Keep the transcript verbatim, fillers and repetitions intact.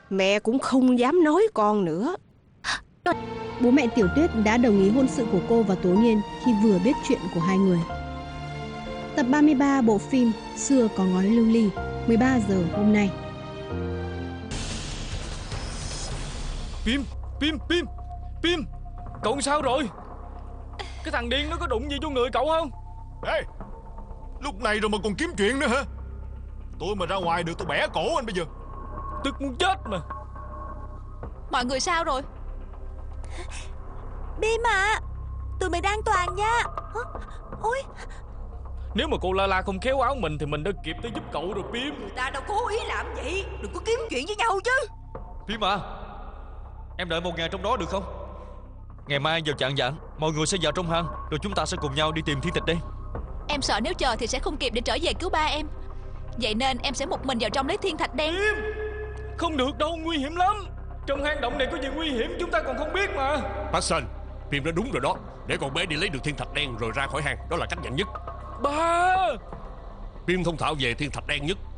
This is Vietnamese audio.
mẹ cũng không dám nói con nữa. Bố mẹ Tiểu Tuyết đã đồng ý hôn sự của cô và Tố Nhiên khi vừa biết chuyện của hai người. Tập ba mươi ba bộ phim Xưa có ngói lưu ly, mười ba giờ hôm nay. Pim, Pim, Pim, Pim, cậu sao rồi? Cái thằng điên nó có đụng gì vô người cậu không? Ê, lúc này rồi mà còn kiếm chuyện nữa hả? Tôi mà ra ngoài được tôi bẻ cổ anh bây giờ. Tức muốn chết mà. Mọi người sao rồi? Bim à, tụi mày đang toàn nha. Ôi, Nếu mà cô La La không khéo áo mình thì mình đã kịp tới giúp cậu rồi Pim. người ta đâu cố ý làm vậy. Đừng có kiếm chuyện với nhau chứ. Pim à, em đợi một ngày trong đó được không? Ngày mai vào chạng vạng mọi người sẽ vào trong hang, rồi chúng ta sẽ cùng nhau đi tìm thiên tịch đây. Em sợ nếu chờ thì sẽ không kịp để trở về cứu ba em. Vậy nên em sẽ một mình vào trong lấy thiên thạch đen. Pim, không được đâu, nguy hiểm lắm. Trong hang động này có gì nguy hiểm chúng ta còn không biết mà. Passion, Pim nói đúng rồi đó. Để con bé đi lấy được thiên thạch đen rồi ra khỏi hang, đó là cách nhanh nhất. Ba, Pim thông thạo về thiên thạch đen nhất.